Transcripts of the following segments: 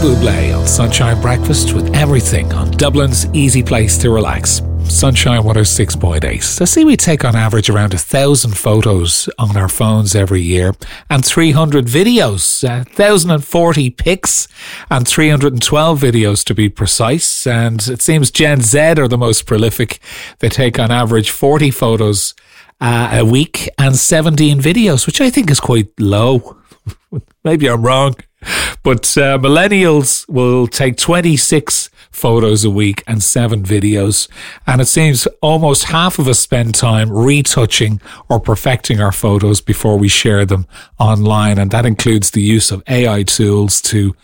Bublé on Sunshine Breakfast with everything on Dublin's easy place to relax. Sunshine 106.8. So see, we take on average around 1,000 photos on our phones every year and 300 videos, 1,040 pics and 312 videos to be precise. And it seems Gen Z are the most prolific. They take on average 40 photos a week and 17 videos, which I think is quite low. Maybe I'm wrong. But millennials will take 26 photos a week and 7 videos. And it seems almost half of us spend time retouching or perfecting our photos before we share them online. And that includes the use of AI tools to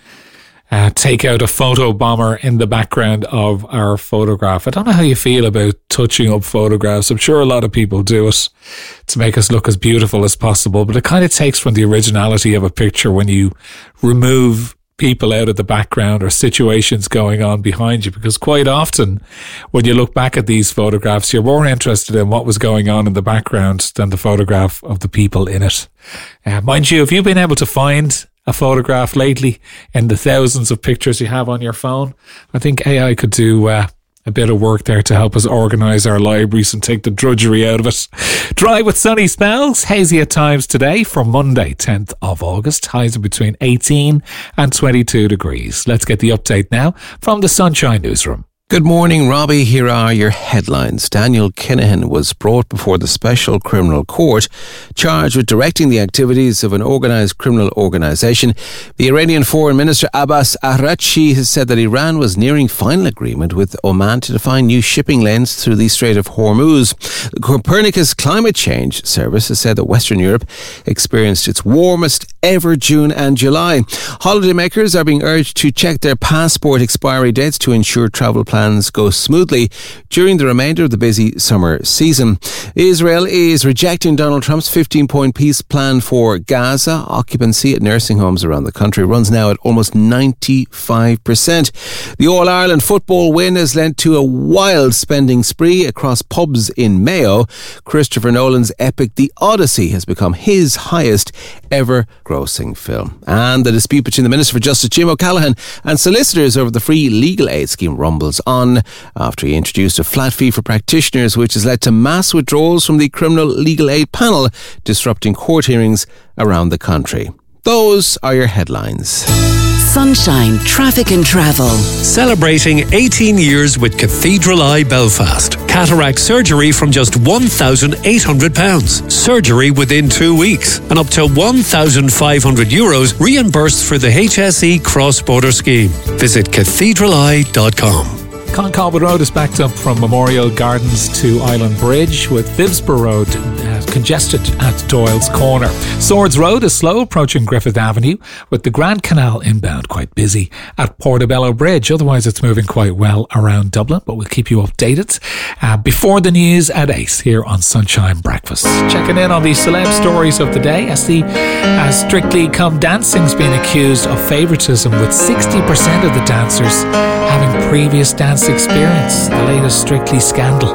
take out a photo bomber in the background of our photograph. I don't know how you feel about touching up photographs. I'm sure a lot of people do it to make us look as beautiful as possible, but it kind of takes from the originality of a picture when you remove people out of the background or situations going on behind you, because quite often when you look back at these photographs, you're more interested in what was going on in the background than the photograph of the people in it. Mind you, have you been able to find a photograph lately in the thousands of pictures you have on your phone? I think AI could do a bit of work there to help us organise our libraries and take the drudgery out of it. Dry with sunny spells, hazy at times today for Monday, 10th of August. Highs of between 18 and 22 degrees. Let's get the update now from the Sunshine Newsroom. Good morning, Robbie. Here are your headlines. Daniel Kinahan was brought before the Special Criminal Court, charged with directing the activities of an organised criminal organisation. The Iranian Foreign Minister Abbas Araghchi has said that Iran was nearing final agreement with Oman to define new shipping lanes through the Strait of Hormuz. The Copernicus Climate Change Service has said that Western Europe experienced its warmest ever June and July. Holidaymakers are being urged to check their passport expiry dates to ensure travel plans go smoothly during the remainder of the busy summer season. Israel is rejecting Donald Trump's 15-point peace plan for Gaza. Occupancy at nursing homes around the country runs now at almost 95%. The All-Ireland football win has led to a wild spending spree across pubs in Mayo. Christopher Nolan's epic The Odyssey has become his highest ever grossing film. And the dispute between the Minister for Justice Jim O'Callaghan and solicitors over the free legal aid scheme rumbles on after he introduced a flat fee for practitioners, which has led to mass withdrawals from the criminal legal aid panel, disrupting court hearings around the country. Those are your headlines. Sunshine Traffic and Travel. Celebrating 18 years with Cathedral Eye Belfast. Cataract surgery from just £1,800. Surgery within 2 weeks. And up to €1,500 reimbursed for the HSE cross-border scheme. Visit cathedraleye.com. Cloncolbert Road is backed up from Memorial Gardens to Island Bridge, with Phibsborough Road congested at Doyle's Corner. Swords Road is slow approaching Griffith Avenue, with the Grand Canal inbound quite busy at Portobello Bridge. Otherwise, it's moving quite well around Dublin, but we'll keep you updated before the news at 8 here on Sunshine Breakfast. Checking in on the celeb stories of the day. As Strictly Come Dancing's been accused of favouritism, with 60% of the dancers having previous dance experience. The latest Strictly scandal